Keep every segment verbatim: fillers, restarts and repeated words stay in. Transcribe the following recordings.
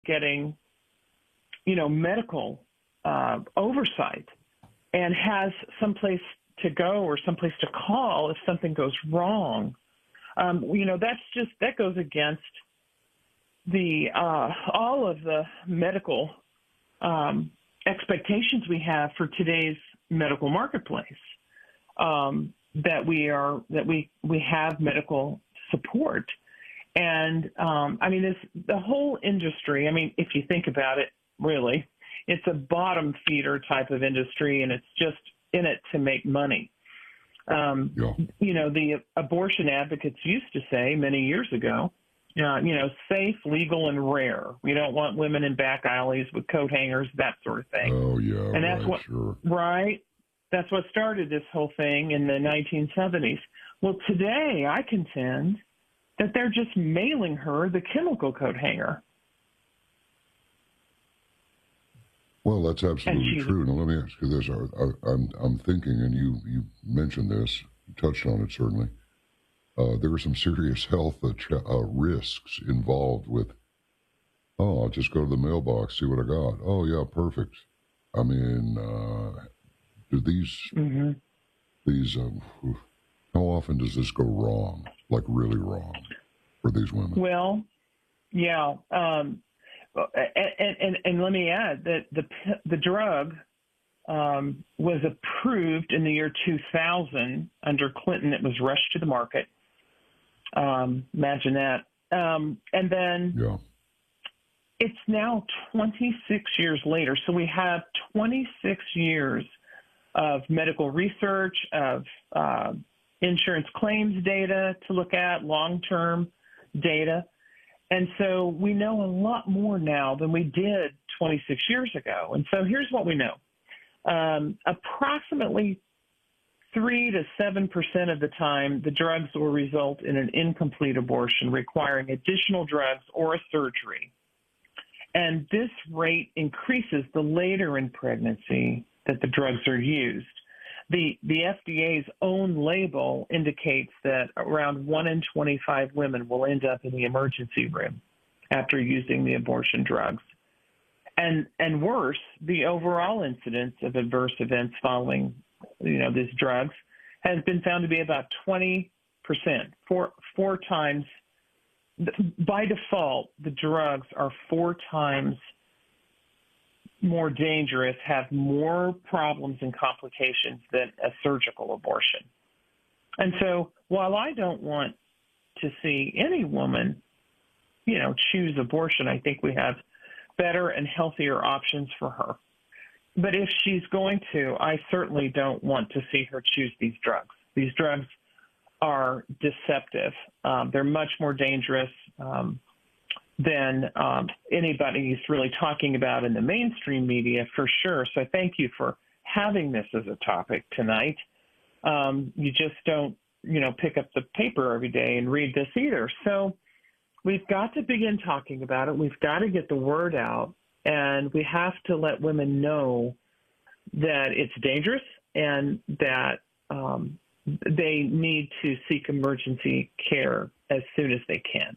getting, you know, medical uh, oversight and has someplace to go or someplace to call if something goes wrong. Um, you know, that's just, that goes against the uh, all of the medical um, expectations we have for today's medical marketplace. Um, that we are that we we have medical support, and um, I mean, this the whole industry. I mean, if you think about it, really, it's a bottom feeder type of industry, and it's just in it to make money. Um, yeah. You know, the abortion advocates used to say many years ago, uh, you know, safe, legal, and rare. We don't want women in back alleys with coat hangers, that sort of thing. Oh yeah, and that's right, what sure. right. That's what started this whole thing in the nineteen seventies. Well, today I contend that they're just mailing her the chemical coat hanger. Well, that's absolutely true. Now, let me ask you this. I, I, I'm, I'm thinking, and you, you mentioned this, you touched on it certainly, uh, there are some serious health uh, ch- uh, risks involved with, oh, I'll just go to the mailbox, see what I got. Oh, yeah, perfect. I mean, uh, do these, mm-hmm. these, um, how often does this go wrong, like really wrong for these women? Well, yeah. Um, and, and, and let me add that the, the drug um, was approved in the year two thousand under Clinton. It was rushed to the market. Um, imagine that. Um, and then yeah. it's now twenty-six years later. So we have twenty-six years of medical research, of uh, insurance claims data to look at, long-term data. And so we know a lot more now than we did twenty-six years ago. And so here's what we know. Um, approximately three to seven percent of the time, the drugs will result in an incomplete abortion requiring additional drugs or a surgery. And this rate increases the later in pregnancy that the drugs are used. The, the F D A's own label indicates that around one in twenty-five women will end up in the emergency room after using the abortion drugs. And, and worse, the overall incidence of adverse events following, you know, these drugs has been found to be about twenty percent, four, four times. By default, the drugs are four times more dangerous, have more problems and complications than a surgical abortion. And so while I don't want to see any woman, you know, choose abortion, I think we have better and healthier options for her. But if she's going to, I certainly don't want to see her choose these drugs. These drugs are deceptive. Um, they're much more dangerous um, than um, anybody's really talking about in the mainstream media, for sure. So thank you for having this as a topic tonight. Um, you just don't, you know, pick up the paper every day and read this either. So we've got to begin talking about it. We've got to get the word out, and we have to let women know that it's dangerous and that um, they need to seek emergency care as soon as they can.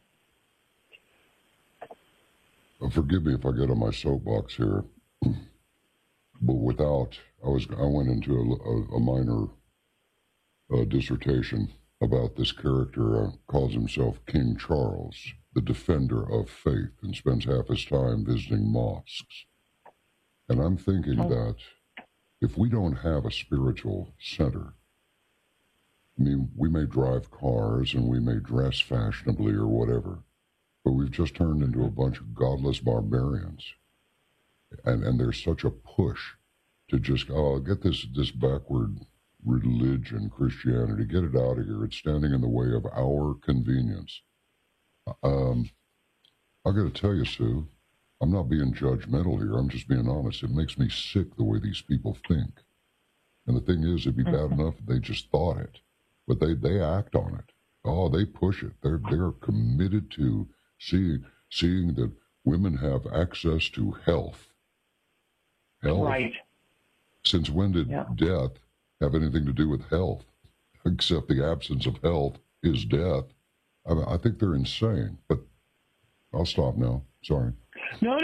Forgive me if I get on my soapbox here, but without, I was, I went into a, a, a minor uh, dissertation about this character, uh, calls himself King Charles, the defender of faith, and spends half his time visiting mosques. And I'm thinking oh. that if we don't have a spiritual center, I mean, we may drive cars and we may dress fashionably or whatever, but we've just turned into a bunch of godless barbarians. And and there's such a push to just, oh, get this, this backward religion, Christianity, get it out of here. It's standing in the way of our convenience. Um, I got to tell you, Sue, I'm not being judgmental here. I'm just being honest. It makes me sick the way these people think. And the thing is, it'd be bad mm-hmm. enough if they just thought it, but they, they act on it. Oh, they push it. They're, they're committed to seeing, seeing that women have access to health. Health. Right. Since when did yeah. death have anything to do with health? Except the absence of health is death. I, mean, I think they're insane, but I'll stop now. Sorry. No,